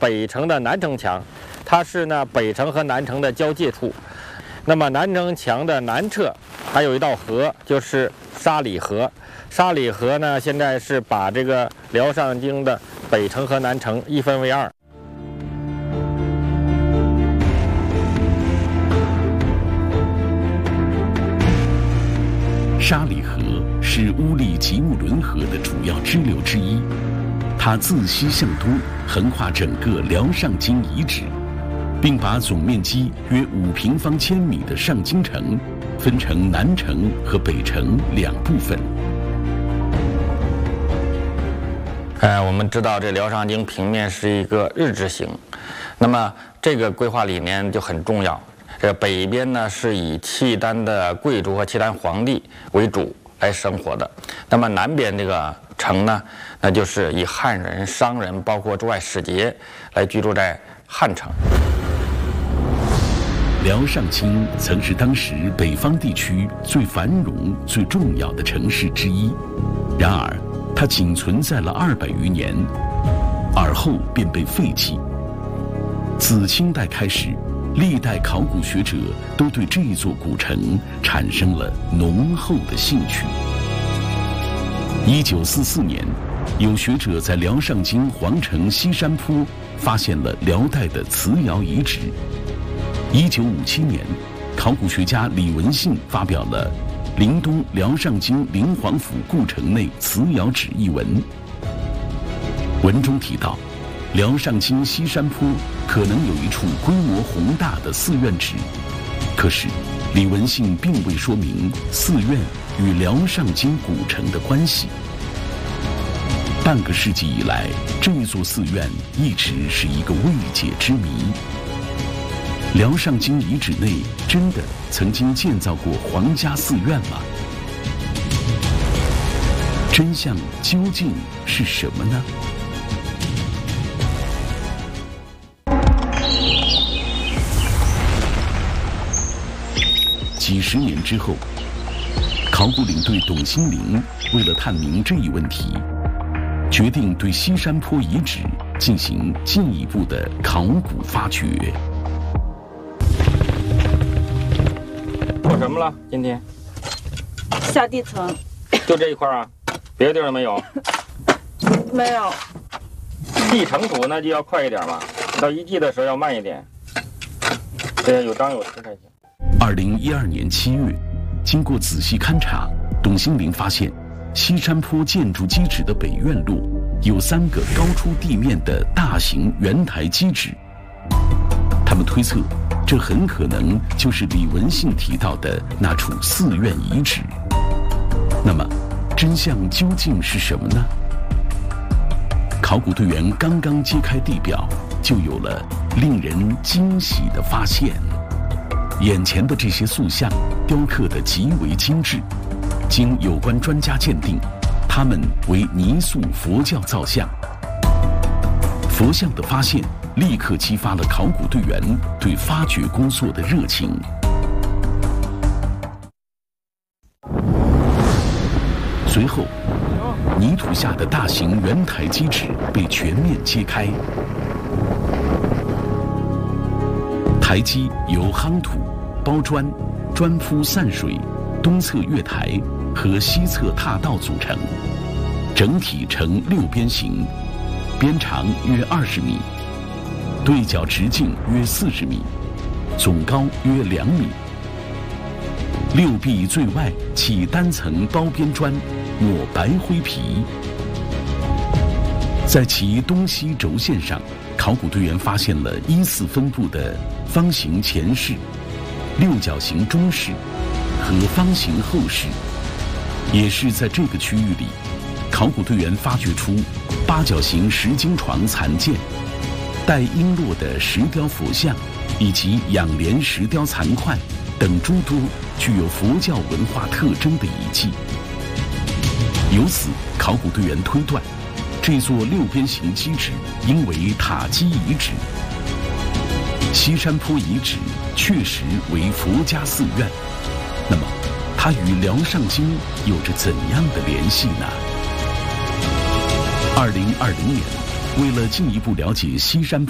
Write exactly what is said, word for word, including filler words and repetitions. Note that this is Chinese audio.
北城的南城墙，它是呢北城和南城的交界处。那么南城墙的南侧还有一道河，就是沙里河。沙里河呢，现在是把这个辽上京的北城和南城一分为二。 沙里河是乌力吉木伦河的主要支流之一，它自西向东横跨整个辽上京遗址，并把总面积约五平方千米的上京城分成南城和北城两部分。 呃，我们知道这辽上京平面是一个日治型，那么这个规划理念就很重要。这个北边呢是以契丹的贵族和契丹皇帝为主来生活的，那么南边这个城呢，那就是以汉人、商人，包括驻外使节来居住在汉城。 辽上京曾是当时北方地区最繁荣、最重要的城市之一，然而它仅存在了二百余年，而后便被废弃。自清代开始，历代考古学者都对这座古城产生了浓厚的兴趣。一九四四年，有学者在辽上京皇城西山坡发现了辽代的瓷窑遗址。一九五七年，考古学家李文信发表了《陵东辽上京灵皇府故城内瓷窑址》一文。文中提到，辽上京西山坡可能有一处规模宏大的寺院址，可是李文信并未说明寺院与辽上京古城的关系。半个世纪以来，这座寺院一直是一个未解之谜。辽上京遗址内真的曾经建造过皇家寺院吗？真相究竟是什么呢？几十年之后，考古领队董新林为了探明这一问题，决定对西山坡遗址进行进一步的考古发掘。 做什么了？今天下地层， 就这一块啊，别的地儿没有。 没有。 地成土那就要快一点嘛，到一季的时候要慢一点，这要有张有弛才行。 二零一二年七月，经过仔细勘察，董新林发现西山坡建筑基址的北院落有三个高出地面的大型圆台基址。他们推测，这很可能就是李文信提到的那处寺院遗址。那么，真相究竟是什么呢？考古队员刚刚揭开地表，就有了令人惊喜的发现。眼前的这些塑像雕刻得极为精致，经有关专家鉴定，它们为泥塑佛教造像。佛像的发现立刻激发了考古队员对发掘工作的热情。随后，泥土下的大型圆台基址被全面揭开，台基由夯土、包砖、砖铺散水、东侧月台和西侧踏道组成，整体呈六边形，边长约二十米，对角直径约四十米，总高约两米。六壁最外起单层包边砖，抹白灰皮。在其东西轴线上，考古队员发现了依次分布的方形前室、六角形中室和方形后室。也是在这个区域里，考古队员发掘出八角形石经床残件、带璎珞的石雕佛像以及仰莲石雕残块等诸多具有佛教文化特征的遗迹。由此，考古队员推断，这座六边形基址应为塔基遗址。西山坡遗址确实为佛家寺院，那么它与辽上京有着怎样的联系呢？二零二零年，为了进一步了解西山坡